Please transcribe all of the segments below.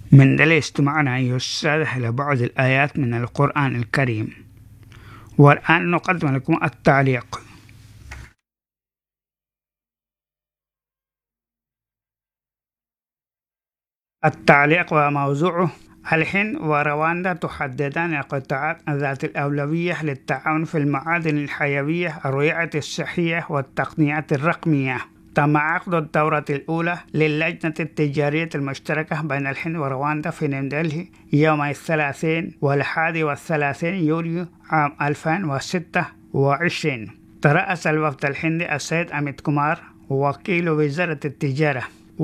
من دل استماعنا أيها السادة إلى بعض الآيات من القرآن الكريم، والآن نقدم لكم التعليق. التعليق وموضوعه: الهند ورواندا تحددان القطاعات ذات الأولوية للتعاون في المعادن الحيوية، الرعاية الصحية والتقنيات الرقمية. تم عقد الدورة الأولى للجنة التجارية المشتركة بين الهند ورواندا في نيودلهي يوم 30 و31 يوليو عام 2026. ترأس الوفد الهندي السيد أميت كومار وكيل وزارة التجارة،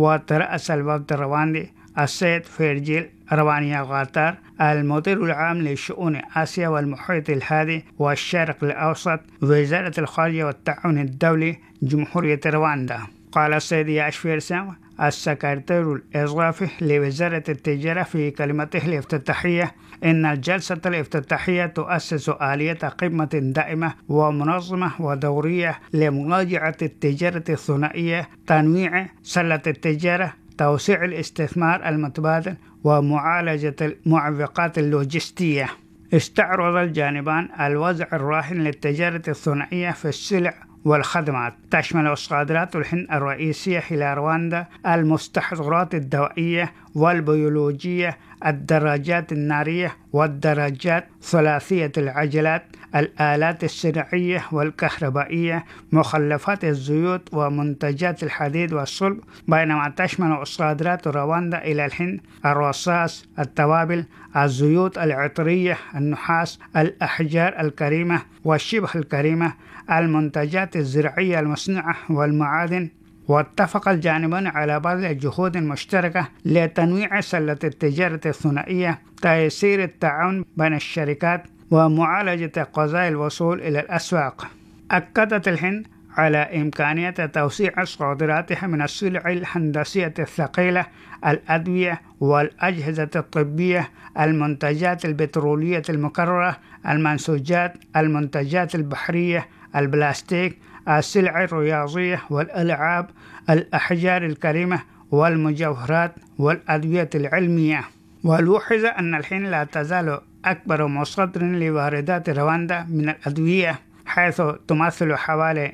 وترأس الوفد الرواندي السيد فيرجيل روانيا غاتار المدير العام لشؤون آسيا والمحيط الهادي والشرق الأوسط، وزارة الخارجية والتعاون الدولي، جمهورية رواندا. قال السيد ياش فيرسام السكرتير الإضافي لوزارة التجارة في كلمته الافتتاحية إن الجلسة الافتتاحية تؤسس آلية قمة دائمة ومنظمة ودورية لمراجعة التجارة الثنائية، تنويع سلة التجارة، توسيع الاستثمار المتبادل، ومعالجة المعوقات اللوجستية. استعرض الجانبان الوضع الراهن للتجارة الثنائية في السلع والخدمات، تشمل صادرات الهند الرئيسية إلى رواندا المستحضرات الدوائية والبيولوجية، الدراجات النارية والدراجات ثلاثية العجلات، الآلات الصناعية والكهربائية، مخلفات الزيوت ومنتجات الحديد والصلب، بينما تشمل صادرات رواندا إلى الهند الرصاص، التوابل، الزيوت العطرية، النحاس، الأحجار الكريمة والشبه الكريمة، المنتجات الزراعية المصنعة والمعادن. واتفق الجانبان على بذل جهود مشتركة لتنويع سلة التجارة الثنائية، تيسير التعاون بين الشركات، ومعالجة قضايا الوصول إلى الأسواق. أكدت الهند على إمكانية توسيع صادراتها من السلع الهندسية الثقيلة، الأدوية والأجهزة الطبية، المنتجات البترولية المكررة، المنسوجات، المنتجات البحرية، البلاستيك، السلع الرياضية والألعاب، الأحجار الكريمة والمجوهرات والأدوية العلمية. ولوحظ أن الهند لا تزال أكبر مصدر لواردات رواندا من الأدوية، حيث تمثل حوالي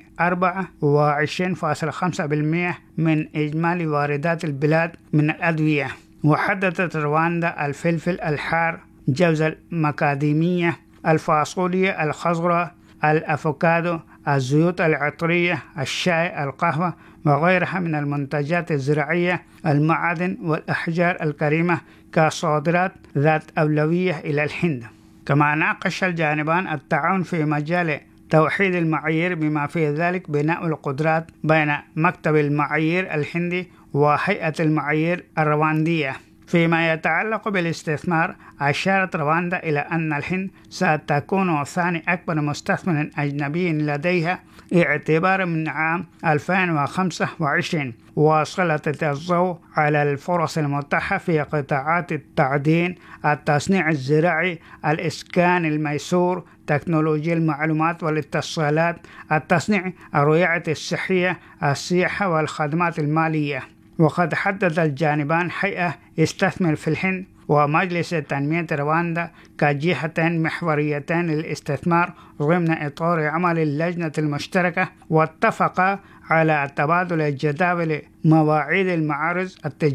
24.5% من إجمالي واردات البلاد من الأدوية. وحددت رواندا الفلفل الحار، جوز المكاديمية، الفاصوليا الخضراء، الأفوكادو، الزيوت العطرية، الشاي، القهوة وغيرها من المنتجات الزراعية، المعادن والأحجار الكريمة كصادرات ذات أولوية إلى الهند. كما ناقش الجانبان التعاون في مجال توحيد المعايير، بما في ذلك بناء القدرات بين مكتب المعايير الهندي وهيئة المعايير الرواندية. فيما يتعلق بالاستثمار، أشارت رواندا إلى أن الهند ستكون ثاني أكبر مستثمر أجنبي لديها اعتبارا من عام 2025، وسلطت الضوء على الفرص المتاحة في قطاعات التعدين، التصنيع الزراعي، الإسكان الميسور، تكنولوجيا المعلومات والاتصالات، التصنيع، الرعاية الصحية، السياحة والخدمات المالية. وقد حدد الجانبان هيئة استثمر في الهند ومجلس تنمية رواندا كجهتين محوريتين للاستثمار ضمن إطار عمل اللجنة المشتركة، واتفقا على تبادل جداول مواعيد المعارض التجارية